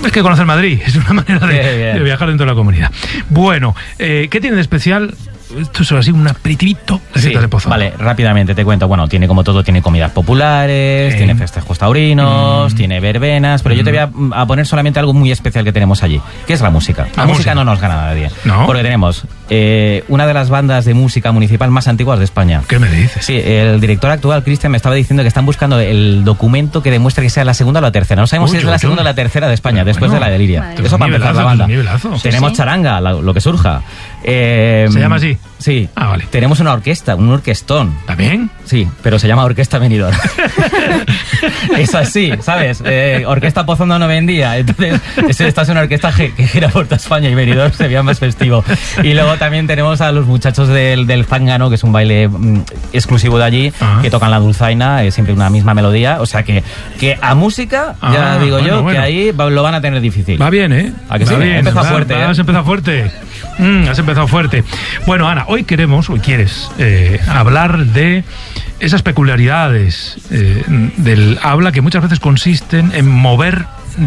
Es que conocer Madrid es una manera de viajar dentro de la comunidad. Bueno, ¿qué tiene de especial? Esto es así un aperitivito de fiestas de Pozondo. Vale, rápidamente te cuento. Bueno, tiene como todo, tiene comidas populares, tiene festejos taurinos, tiene verbenas, pero yo te voy a poner solamente algo muy especial que tenemos allí, que es la música. La música no nos gana nadie. ¿No? Porque tenemos una de las bandas de música municipal más antiguas de España. ¿Qué me dices? Sí, el director actual, Cristian, me estaba diciendo que están buscando el documento que demuestre que sea la segunda o la tercera. No sabemos si es la segunda o la tercera de España, después de la de Liria. Eso para empezar la banda. Tenemos charanga, lo que surja. ¿Se llama así? Sí. Ah, vale. Tenemos una orquesta, un orquestón. ¿También? Sí, pero se llama Orquesta Benidorm. Es así, ¿sabes? Orquesta Pozondo no vendía. Entonces, esta es una orquesta que gira por toda España y Benidorm se veía más festivo. Y luego también tenemos a los muchachos del zángano, que es un baile exclusivo de allí, que tocan la dulzaina, siempre una misma melodía. O sea que a música, ya digo yo, que ahí lo van a tener difícil. Va bien, ¿eh? ¿A que sí? Bien, empezado fuerte, Has empezado fuerte. Has empezado fuerte. Bueno, Ana, hoy quieres hablar de esas peculiaridades del habla que muchas veces consisten en mover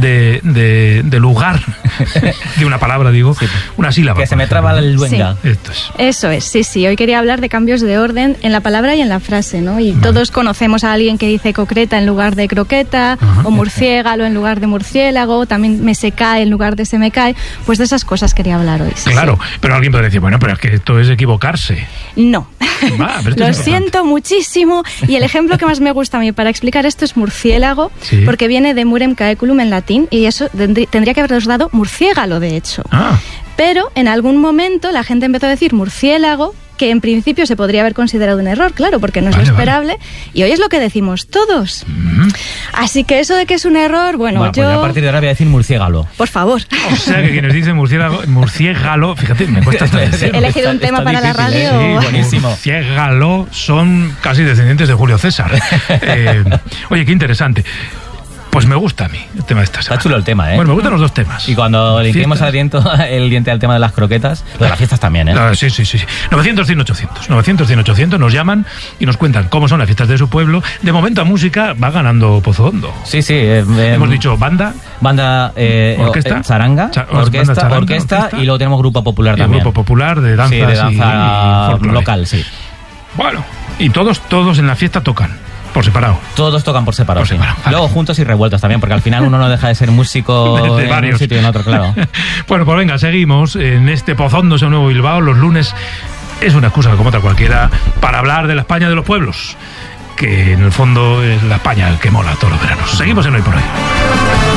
de lugar de una palabra, digo, una sílaba. Que se me traba el luenga. Sí. Eso es, sí. Hoy quería hablar de cambios de orden en la palabra y en la frase, ¿no? Y todos conocemos a alguien que dice concreta en lugar de croqueta, o murciégalo en lugar de murciélago, también me se cae en lugar de se me cae. Pues de esas cosas quería hablar hoy. Claro, pero alguien podría decir, bueno, pero es que esto es equivocarse. No. Lo siento muchísimo. Y el ejemplo que más me gusta a mí para explicar esto es murciélago, porque viene de murem caeculum en latín, y eso tendría que haberos dado murciégalo, de hecho. Pero en algún momento la gente empezó a decir murciélago, que en principio se podría haber considerado un error, claro, porque no es lo esperable, y hoy es lo que decimos todos. Así que eso de que es un error, bueno, yo... Pues a partir de ahora voy a decir murciégalo. Por favor. O sea que quienes dicen murciégalo, fíjate, me cuesta hasta decirlo. He elegido un tema para difícil, la radio. Sí, buenísimo. Murciégalo son casi descendientes de Julio César. Oye, qué interesante. Pues me gusta a mí el tema de esta semana. Está chulo el tema, ¿eh? Bueno, me gustan los dos temas. Y cuando le hicimos el diente al tema de las croquetas, lo de las fiestas también, ¿eh? Sí. 900-100-800. 900-100-800 nos llaman y nos cuentan cómo son las fiestas de su pueblo. De momento a música va ganando Pozondo. Sí. Hemos dicho banda, orquesta, charanga, orquesta, y luego tenemos grupo popular también. Grupo popular de danzas, de danza y local, sí. Bueno, y todos en la fiesta tocan. Por separado. Todos tocan por separado, sí. Vale. Luego juntos y revueltos también, porque al final uno no deja de ser músico de en varios. un sitio y en otro, claro. Bueno, pues venga, seguimos en este Pozondo, ese nuevo Bilbao. Los lunes es una excusa como otra cualquiera para hablar de la España de los pueblos, que en el fondo es la España el que mola todos los veranos. Seguimos en Hoy por Hoy.